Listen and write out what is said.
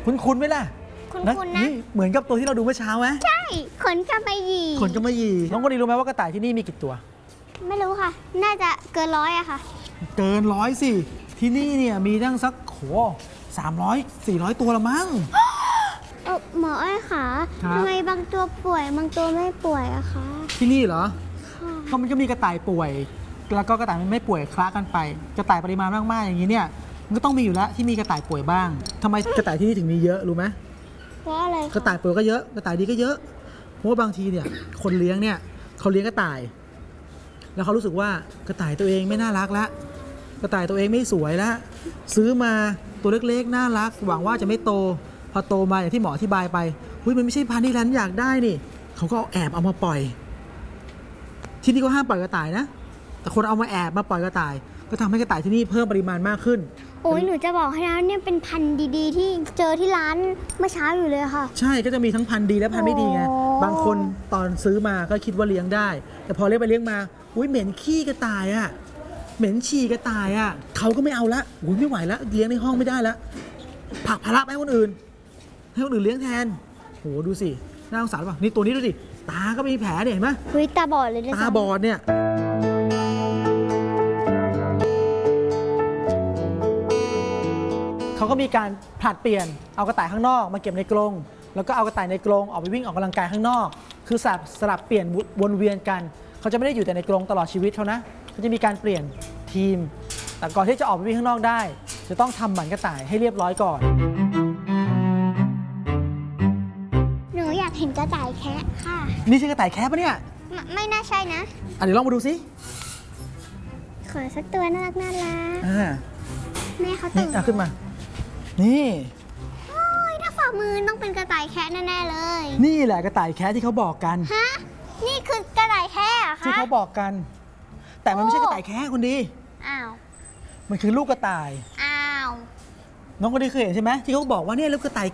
คุ้นๆไหมล่ะคุ้นๆนะนี่เหมือนกับตัวที่เราดูเมื่อเช้าไหมใช่ขนกำมะหยี่ขนกำมะหยี่น้องคนนี้รู้ไหมว่ากระต่ายที่นี่มีกี่ตัวไม่รู้ค่ะ น่าจะเกิน100อะค่ะเกิน100สิที่นี่เนี่ยมีตั้งสักโห300-400 ตัวละมั้งหมออ้อยค่ะทำไมบางตัวป่วยบางตัวไม่ป่วยอะคะที่นี่เหรอก็มันก็มีกระต่ายป่วยแล้วก็กระต่ายมันไม่ป่วยคละกันไปกระต่ายปริมาณมากๆอย่างนี้เนี่ยมันก็ต้องมีอยู่แล้วที่มีกระต่ายป่วยบ้างทำไมกระต่ายที่นี่ถึงมีเยอะรู้ไหมเพราะอะไรกระต่ายป่วยก็เยอะกระต่ายดีก็เยอะเพราะว่าบางทีเนี่ยคนเลี้ยงเนี่ยเขาเลี้ยงกระต่ายแล้วเขารู้สึกว่ากระต่ายตัวเองไม่น่ารักละกระต่ายตัวเองไม่สวยละซื้อมาตัวเล็กๆน่ารักหวังว่าจะไม่โตพอโตมาอย่างที่หมออธิบายไปมันไม่ใช่พันธุ์ที่ฉันอยากได้นี่เขาก็แอบเอามาปล่อยที่นี่ก็ห้ามปล่อยกระต่ายนะแต่คนเอามาแอบมาปล่อยกระต่ายก็ทำให้กระต่ายที่นี่เพิ่มปริมาณมากขึ้นโอ้ยหนูจะบอกให้นะเนี่ยเป็นพันธุ์ดีๆที่เจอที่ร้านเมื่อเช้าอยู่เลยค่ะใช่ก็จะมีทั้งพันธุ์ดีและพันธุ์ไม่ดีไงบางคนตอนซื้อมาก็คิดว่าเลี้ยงได้แต่พอเลี้ยงไปเลี้ยงมาเหม็นขี้กระต่ายอะเหม็นฉี่กระต่ายอะเขาก็ไม่เอาละไม่ไหวละเลี้ยงในห้องไม่ได้ละผลักภาระไปให้คนอื่นเลี้ยงแทนโหดูสิน่าสงสารป่ะนี่ตัวนี้ดูดิตาก็มีแผลเนี่ยเห็นไหมตาบอดเลยตาบอดเนี่ยเขาก็มีการผลัดเปลี่ยนเอากระต่ายข้างนอกมาเก็บในกรงแล้วก็เอากระต่ายในกรงออกไปวิ่งออกกำลังกายข้างนอกคือสลับเปลี่ยนวนเวียนกันเขาจะไม่ได้อยู่แต่ในกรงตลอดชีวิตเขานะเขาจะมีการเปลี่ยนทีมแต่ก่อนที่จะออกไปวิ่งข้างนอกได้จะต้องทำหมันกระต่ายให้เรียบร้อยก่อนหนูอยากเห็นกระต่ายแคะค่ะนี่ใช่กระต่ายแคะปะเนี่ยไม่น่าใช่นะเดี๋ยวลองมาดูสิขอสักตัวน่ารักแม่เขาตื่นขึ้นมานี่ถ้าฝ่ามือต้องเป็นกระต่ายแคะแน่ๆเลยนี่แหละกระต่ายแคะที่เขาบอกกันฮะนี่คือกระต่ายแคะเหรอคะที่เขาบอกกันแต่มันไม่ใช่กระต่ายแคะคนดีอ้าวมันคือลูกกระต่ายอ้าวน้องคนดีเคยเห็นใช่ไหมที่เขาบอกว่าเนี่ยลูกกระต่าย